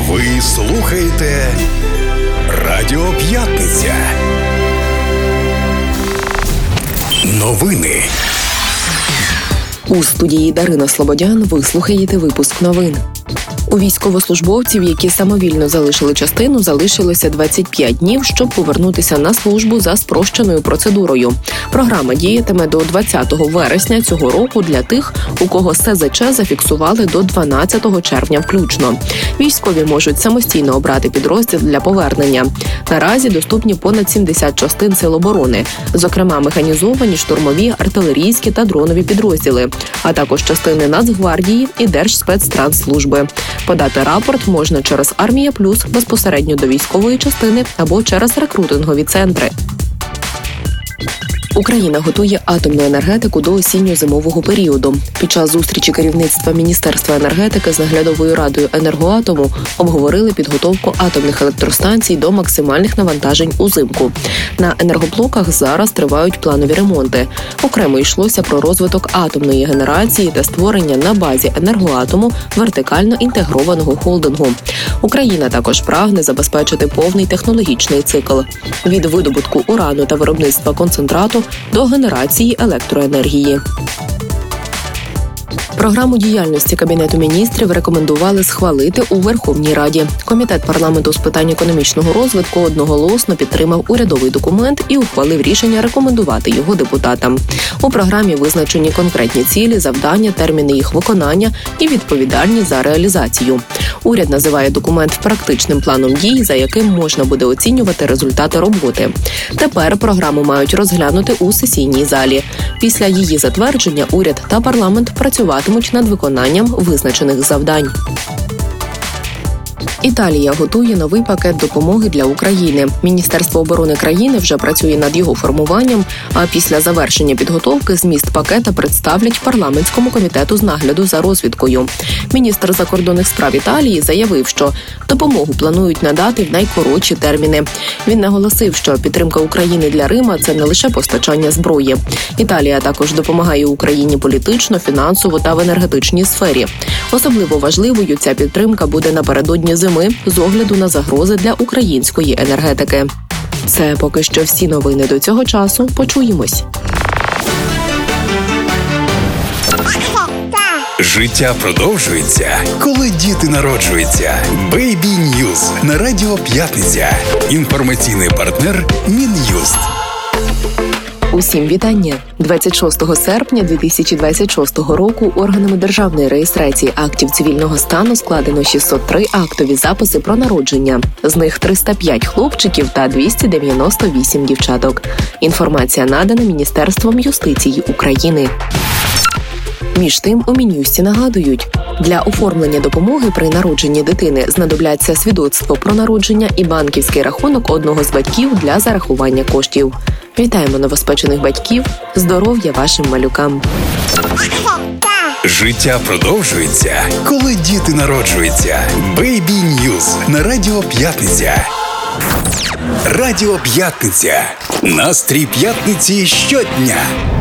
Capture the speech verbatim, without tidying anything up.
Ви слухаєте Радіо П'ятниця. Новини. У студії Дарина Слободян ви слухаєте випуск новин. У військовослужбовців, які самовільно залишили частину, залишилося двадцять п'ять днів, щоб повернутися на службу за спрощеною процедурою. Програма діятиме до двадцятого вересня цього року для тих, у кого ес зет че зафіксували до дванадцятого червня включно. Військові можуть самостійно обрати підрозділ для повернення. Наразі доступні понад сімдесят частин Сил оборони, зокрема механізовані, штурмові, артилерійські та дронові підрозділи, а також частини Нацгвардії і Держспецтрансслужби. Подати рапорт можна через Армія Плюс безпосередньо до військової частини або через рекрутингові центри. Україна готує атомну енергетику до осінньо-зимового періоду. Під час зустрічі керівництва Міністерства енергетики з наглядовою радою «Енергоатому» обговорили підготовку атомних електростанцій до максимальних навантажень узимку. На енергоблоках зараз тривають планові ремонти. Окремо йшлося про розвиток атомної генерації та створення на базі «Енергоатому» вертикально інтегрованого холдингу. Україна також прагне забезпечити повний технологічний цикл – від видобутку урану та виробництва концентрату до генерації електроенергії. Програму діяльності Кабінету міністрів рекомендували схвалити у Верховній Раді. Комітет парламенту з питань економічного розвитку одноголосно підтримав урядовий документ і ухвалив рішення рекомендувати його депутатам. У програмі визначені конкретні цілі, завдання, терміни їх виконання і відповідальність за реалізацію. Уряд називає документ практичним планом дій, за яким можна буде оцінювати результати роботи. Тепер програму мають розглянути у сесійній залі. Після її затвердження уряд та парламент працюватимуть над виконанням визначених завдань. Італія готує новий пакет допомоги для України. Міністерство оборони країни вже працює над його формуванням, а після завершення підготовки зміст пакета представлять парламентському комітету з нагляду за розвідкою. Міністр закордонних справ Італії заявив, що допомогу планують надати в найкоротші терміни. Він наголосив, що підтримка України для Рима – це не лише постачання зброї. Італія також допомагає Україні політично, фінансово та в енергетичній сфері. Особливо важливою ця підтримка буде напередодні зими з огляду на загрози для української енергетики. Це поки що всі новини до цього часу. Почуємось. Життя продовжується, коли діти народжуються. Бейбі Ньюз на Радіо П'ятниця. Інформаційний партнер Мін'юст. Усім вітання! двадцять шостого серпня дві тисячі двадцять шостого року органами державної реєстрації актів цивільного стану складено шістсот три актові записи про народження. З них триста п'ять хлопчиків та двісті дев'яносто вісім дівчаток. Інформація надана Міністерством юстиції України. Між тим, у Мін'юсті нагадують, для оформлення допомоги при народженні дитини знадобляться свідоцтво про народження і банківський рахунок одного з батьків для зарахування коштів. Вітаємо новоспечених батьків, здоров'я вашим малюкам. Життя продовжується, коли діти народжуються. Бейбі Ньюз на Радіо П'ятниця. Радіо П'ятниця. Настрій п'ятниці щодня.